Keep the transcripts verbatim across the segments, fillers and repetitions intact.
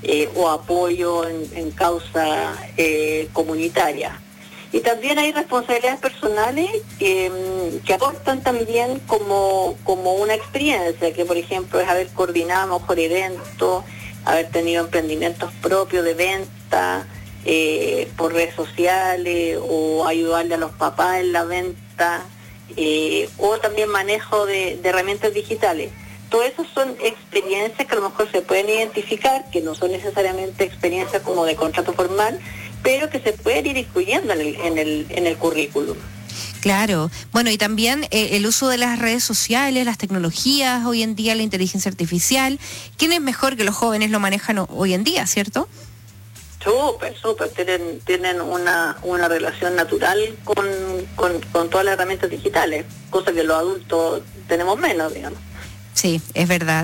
eh, o apoyo en, en causa eh, comunitaria. Y también hay responsabilidades personales que, que aportan también como, como una experiencia, que por ejemplo es haber coordinado mejor eventos, haber tenido emprendimientos propios de venta eh, por redes sociales, o ayudarle a los papás en la venta, eh, o también manejo de, de herramientas digitales. Todo eso son experiencias que a lo mejor se pueden identificar, que no son necesariamente experiencias como de contrato formal, pero que se pueden ir incluyendo en el, en el, en el currículum. Claro. Bueno, y también eh, el uso de las redes sociales, las tecnologías, hoy en día la inteligencia artificial. ¿Quién es mejor que los jóvenes lo manejan hoy en día, cierto? Súper, súper. Tienen, tienen una, una relación natural con, con, con todas las herramientas digitales, cosa que los adultos tenemos menos, digamos. Sí, es verdad.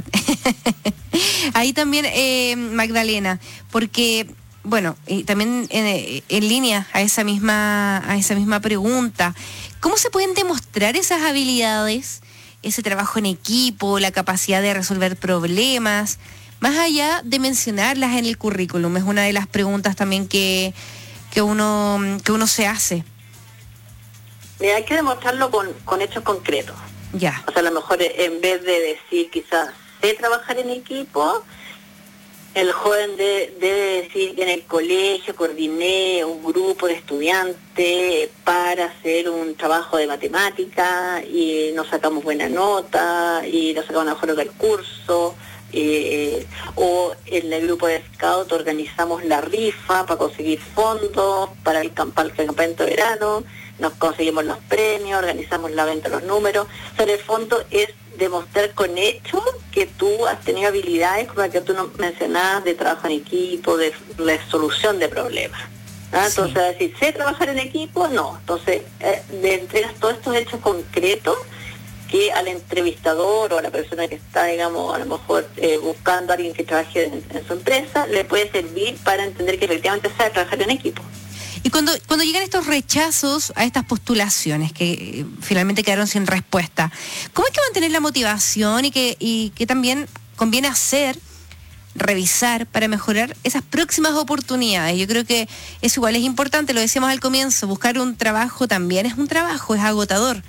Ahí también, eh, Magdalena, porque... Bueno, y también en, en línea a esa misma a esa misma pregunta, ¿cómo se pueden demostrar esas habilidades, ese trabajo en equipo, la capacidad de resolver problemas, más allá de mencionarlas en el currículum? Es una de las preguntas también que, que uno que uno se hace. Mira, hay que demostrarlo con, con hechos concretos. Ya. O sea, a lo mejor en vez de decir quizás sé trabajar en equipo, el joven de, debe decir que en el colegio coordiné un grupo de estudiantes para hacer un trabajo de matemática y nos sacamos buena nota y nos sacamos la mejor nota del curso, eh, o en el grupo de scout organizamos la rifa para conseguir fondos para el, camp- para el campamento de verano, nos conseguimos los premios, organizamos la venta de los números. O sea, en el fondo es demostrar con hechos que tú has tenido habilidades como la que tú nos mencionabas, de trabajo en equipo, de resolución de problemas. ¿Ah? Sí. Entonces, decir, ¿sé trabajar en equipo? No. Entonces, eh, le entregas todos estos hechos concretos que al entrevistador o a la persona que está, digamos, a lo mejor eh, buscando a alguien que trabaje en, en su empresa, le puede servir para entender que efectivamente sabe trabajar en equipo. Y cuando, cuando llegan estos rechazos a estas postulaciones que eh, finalmente quedaron sin respuesta, ¿cómo es que mantener la motivación y que, y que también conviene hacer, revisar para mejorar esas próximas oportunidades? Yo creo que eso igual es importante, lo decíamos al comienzo, buscar un trabajo también es un trabajo, es agotador.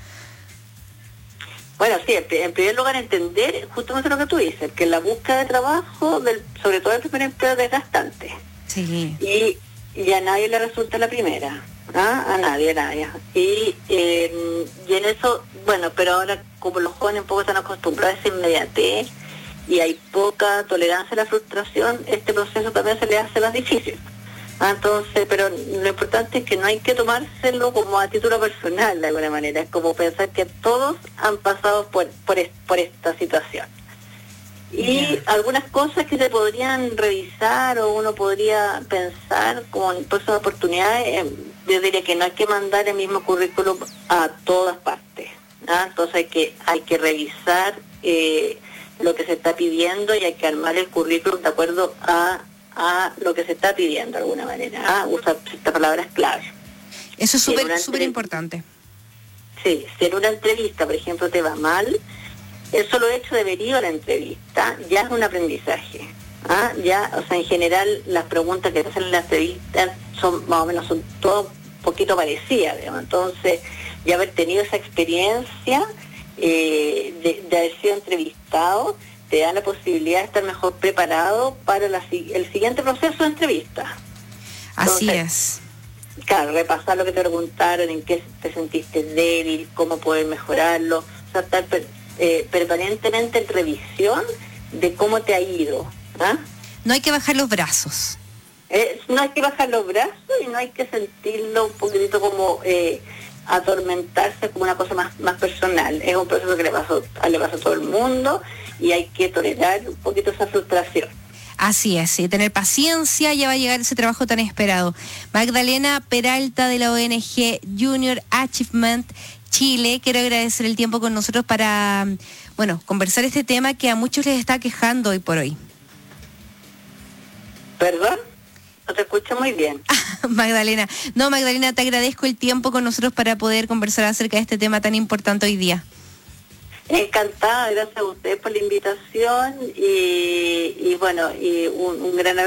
Bueno, sí, en primer lugar entender justamente lo que tú dices, que la búsqueda de trabajo, del, sobre todo el primer empleo, es desgastante. Sí. Y y a nadie le resulta la primera, ¿ah? A nadie, a nadie. Y, eh, y en eso, bueno, pero ahora como los jóvenes un poco están acostumbrados a esa inmediatez y hay poca tolerancia a la frustración, este proceso también se les hace más difícil. ¿Ah? Entonces, pero lo importante es que no hay que tomárselo como a título personal de alguna manera, es como pensar que todos han pasado por, por, por esta situación. Y yeah. algunas cosas que se podrían revisar o uno podría pensar como en próximas oportunidades, eh, yo diría que no hay que mandar el mismo currículum a todas partes, ¿no? Entonces hay que hay que revisar eh, lo que se está pidiendo y hay que armar el currículum de acuerdo a, a lo que se está pidiendo de alguna manera, ¿ah? Usar estas palabras clave. Eso es súper súper importante. Sí, si en una entrevista, por ejemplo, te va mal, el solo hecho de haber ido a la entrevista ya es un aprendizaje. ¿Ah? Ya, o sea, en general las preguntas que te hacen en la entrevista son más o menos son todo un poquito parecidas, digamos. Entonces, ya haber tenido esa experiencia eh, de, de haber sido entrevistado te da la posibilidad de estar mejor preparado para la, el siguiente proceso de entrevista. Así Entonces, es. Claro, repasar lo que te preguntaron, en qué te sentiste débil, cómo poder mejorarlo, o sea, estar Eh, permanentemente en revisión de cómo te ha ido. ¿Ah? No hay que bajar los brazos. Eh, no hay que bajar los brazos y no hay que sentirlo un poquitito como eh, atormentarse como una cosa más, más personal. Es un proceso que le pasa, le pasa a todo el mundo y hay que tolerar un poquito esa frustración. Así es, y tener paciencia, ya va a llegar ese trabajo tan esperado. Magdalena Peralta de la O N G Junior Achievement Chile, quiero agradecer el tiempo con nosotros para, bueno, conversar este tema que a muchos les está quejando hoy por hoy. ¿Perdón? No te escucho muy bien. Magdalena, no, Magdalena, te agradezco el tiempo con nosotros para poder conversar acerca de este tema tan importante hoy día. Encantada, gracias a usted por la invitación y, y bueno, y un, un gran